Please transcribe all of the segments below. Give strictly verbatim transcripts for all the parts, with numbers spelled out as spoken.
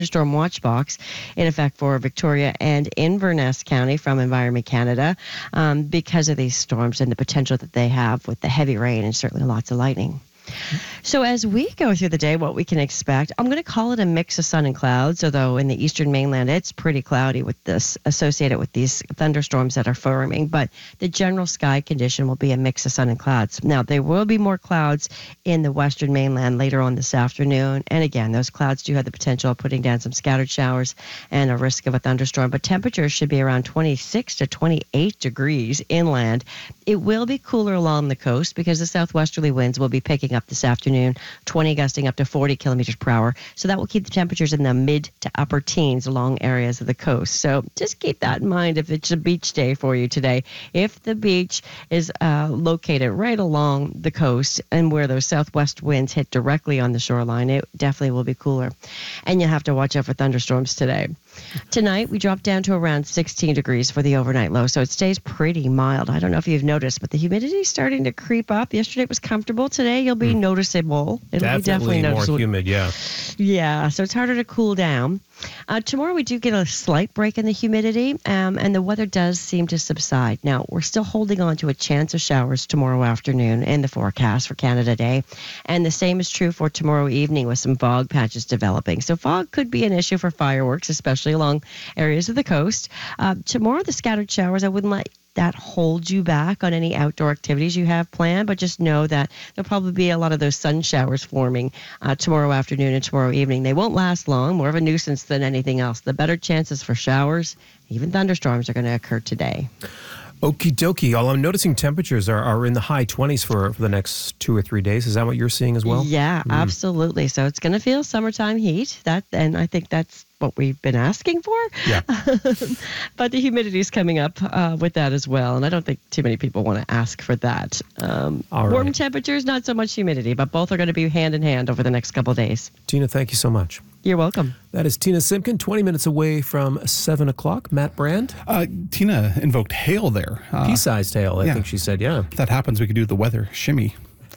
Storm watch box in effect for Victoria and Inverness County from Environment Canada um, because of these storms and the potential that they have with the heavy rain and certainly lots of lightning. So as we go through the day, what we can expect, I'm going to call it a mix of sun and clouds, although in the eastern mainland, it's pretty cloudy with this associated with these thunderstorms that are forming. But the general sky condition will be a mix of sun and clouds. Now, there will be more clouds in the western mainland later on this afternoon. And again, those clouds do have the potential of putting down some scattered showers and a risk of a thunderstorm. But temperatures should be around twenty-six to twenty-eight degrees inland. It will be cooler along the coast because the southwesterly winds will be picking up this afternoon, twenty gusting up to forty kilometers per hour. So that will keep the temperatures in the mid to upper teens along areas of the coast. So just keep that in mind if it's a beach day for you today. If the beach is uh, located right along the coast and where those southwest winds hit directly on the shoreline, it definitely will be cooler. And you have to watch out for thunderstorms today. Tonight, we drop down to around sixteen degrees for the overnight low, so it stays pretty mild. I don't know if you've noticed, but the humidity is starting to creep up. Yesterday it was comfortable. Today, you'll be mm. noticeable. It'll definitely be definitely noticeable. More humid, yeah. Yeah, so it's harder to cool down. Uh, tomorrow, we do get a slight break in the humidity, um, and the weather does seem to subside. Now, we're still holding on to a chance of showers tomorrow afternoon in the forecast for Canada Day, and the same is true for tomorrow evening with some fog patches developing. So fog could be an issue for fireworks, especially along areas of the coast. Uh, tomorrow, the scattered showers, I wouldn't let that hold you back on any outdoor activities you have planned, but just know that there'll probably be a lot of those sun showers forming uh, tomorrow afternoon and tomorrow evening. They won't last long, more of a nuisance than anything else. The better chances for showers, even thunderstorms, are going to occur today. Okie dokie. All I'm noticing temperatures are, are in the high twenties for, for the next two or three days. Is that what you're seeing as well? Yeah, mm. absolutely. So it's going to feel summertime heat. That, and I think that's what we've been asking for. Yeah. But the humidity is coming up uh, with that as well. And I don't think too many people want to ask for that. Um, All right. Warm temperatures, not so much humidity, but both are going to be hand in hand over the next couple of days. Tina, thank you so much. You're welcome. That is Tina Simpkin, twenty minutes away from seven o'clock. Matt Brand? Uh, Tina invoked hail there. Uh, Pea-sized hail, I yeah. think she said, yeah. If that happens, we could do the weather shimmy.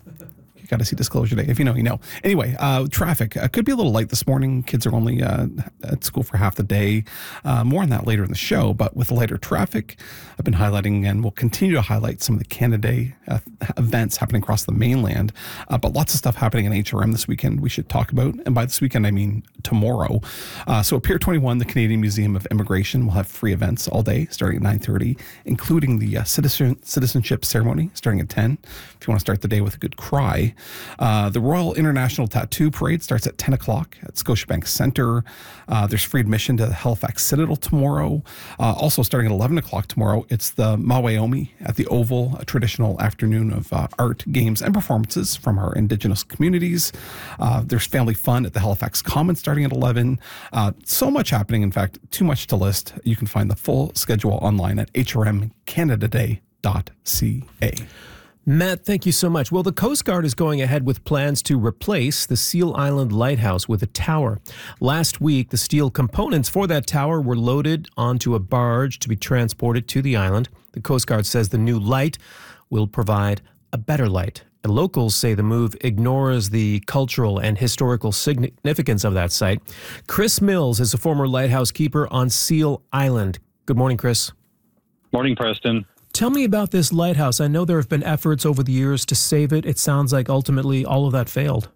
You got to see Disclosure Day. If you know, you know. Anyway, uh, traffic uh, could be a little light this morning. Kids are only uh, at school for half the day. Uh, more on that later in the show. But with lighter traffic, I've been highlighting and will continue to highlight some of the Canada Day uh, events happening across the mainland. Uh, but lots of stuff happening in H R M this weekend we should talk about. And by this weekend, I mean tomorrow. Uh, so at Pier twenty-one, the Canadian Museum of Immigration will have free events all day starting at nine thirty, including the uh, citizen citizenship ceremony starting at ten. If you want to start the day with a good cry. Uh, the Royal International Tattoo Parade starts at ten o'clock at Scotiabank Centre. Uh, there's free admission to the Halifax Citadel tomorrow. Uh, also starting at eleven o'clock tomorrow, it's the Mawaomi at the Oval, a traditional afternoon of uh, art, games, and performances from our Indigenous communities. Uh, there's family fun at the Halifax Commons starting at eleven. Uh, so much happening, in fact, too much to list. You can find the full schedule online at h r m canada day dot c a. Matt, thank you so much. Well, the Coast Guard is going ahead with plans to replace the Seal Island Lighthouse with a tower. Last week, the steel components for that tower were loaded onto a barge to be transported to the island. The Coast Guard says the new light will provide a better light. And locals say the move ignores the cultural and historical significance of that site. Chris Mills is a former lighthouse keeper on Seal Island. Good morning, Chris. Morning, Preston. Tell me about this lighthouse. I know there have been efforts over the years to save it. It sounds like ultimately all of that failed.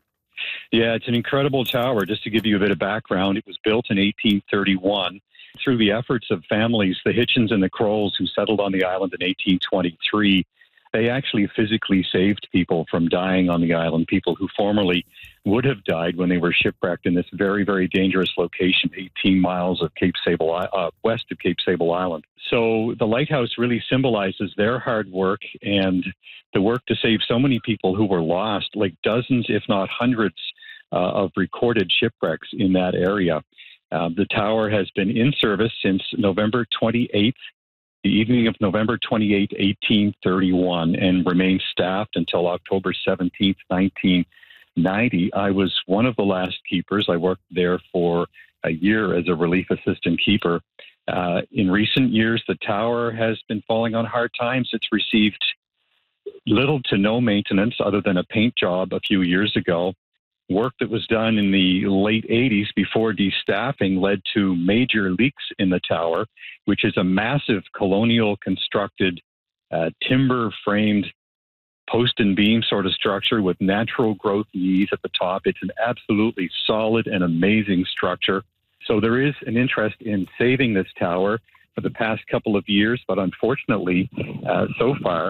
Yeah, it's an incredible tower. Just to give you a bit of background, it was built in eighteen thirty-one through the efforts of families, the Hitchens and the Crowells, who settled on the island in eighteen twenty-three. They actually physically saved people from dying on the island, people who formerly would have died when they were shipwrecked in this very, very dangerous location, eighteen miles of Cape Sable, uh, west of Cape Sable Island. So the lighthouse really symbolizes their hard work and the work to save so many people who were lost, like dozens, if not hundreds, uh, of recorded shipwrecks in that area. Uh, the tower has been in service since November twenty-eighth, the evening of November twenty-eighth, eighteen thirty-one, and remained staffed until October seventeenth, nineteen ninety. I was one of the last keepers. I worked there for a year as a relief assistant keeper. Uh, in recent years, the tower has been falling on hard times. It's received little to no maintenance other than a paint job a few years ago. work that was done in the late eighties before destaffing led to major leaks in the tower, which is a massive colonial constructed uh, timber framed post and beam sort of structure with natural growth eaves at the top. It's an absolutely solid and amazing structure. So there is an interest in saving this tower for the past couple of years, but unfortunately, uh, so far,